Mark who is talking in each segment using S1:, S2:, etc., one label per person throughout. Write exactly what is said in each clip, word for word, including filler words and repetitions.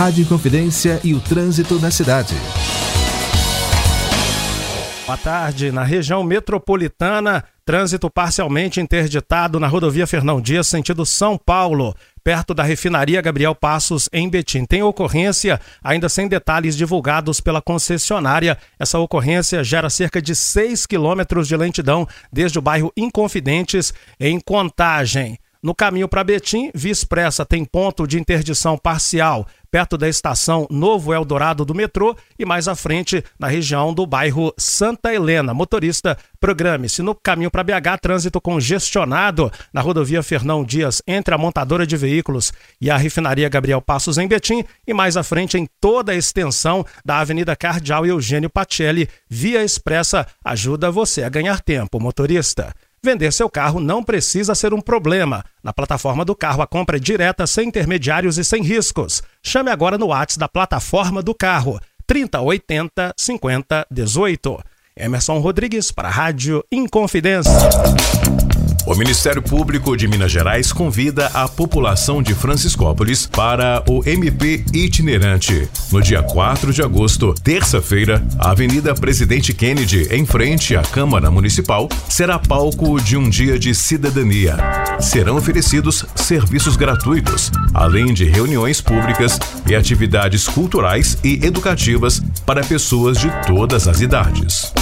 S1: Rádio Inconfidência e o trânsito na cidade.
S2: Boa tarde. Na região metropolitana, trânsito parcialmente interditado na rodovia Fernão Dias, sentido São Paulo, perto da refinaria Gabriel Passos, em Betim. Tem ocorrência, ainda sem detalhes divulgados pela concessionária. Essa ocorrência gera cerca de seis quilômetros de lentidão desde o bairro Inconfidentes, em Contagem. No caminho para Betim, Via Expressa tem ponto de interdição parcial perto da estação Novo Eldorado do metrô e mais à frente na região do bairro Santa Helena. Motorista, programe-se. No caminho para B H, trânsito congestionado na rodovia Fernão Dias entre a montadora de veículos e a refinaria Gabriel Passos, em Betim, e mais à frente em toda a extensão da Avenida Cardeal Eugênio Pacelli. Via Expressa ajuda você a ganhar tempo, motorista. Vender seu carro não precisa ser um problema. Na plataforma do carro, a compra é direta, sem intermediários e sem riscos. Chame agora no WhatsApp da plataforma do carro, trinta, oitenta, cinquenta, dezoito. Emerson Rodrigues para a Rádio Inconfidência.
S3: O Ministério Público de Minas Gerais convida a população de Franciscópolis para o M P itinerante. No dia quatro de agosto, terça-feira, a Avenida Presidente Kennedy, em frente à Câmara Municipal, será palco de um dia de cidadania. Serão oferecidos serviços gratuitos, além de reuniões públicas e atividades culturais e educativas para pessoas de todas as idades.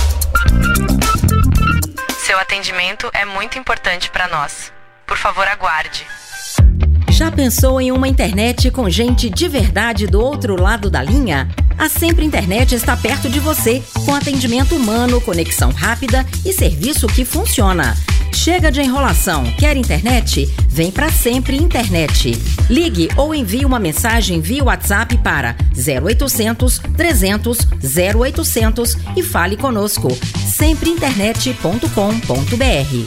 S4: Seu atendimento é muito importante para nós. Por favor, aguarde.
S5: Já pensou em uma internet com gente de verdade do outro lado da linha? A Sempre Internet está perto de você, com atendimento humano, conexão rápida e serviço que funciona. Chega de enrolação. Quer internet? Vem para Sempre Internet. Ligue ou envie uma mensagem via WhatsApp para zero oitocentos, trezentos, zero oitocentos e fale conosco. sempre internet ponto com ponto b r.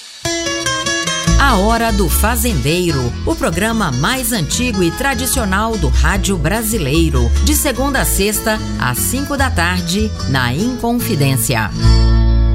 S5: A Hora do Fazendeiro, o programa mais antigo e tradicional do rádio brasileiro, de segunda a sexta, às cinco da tarde, na Inconfidência.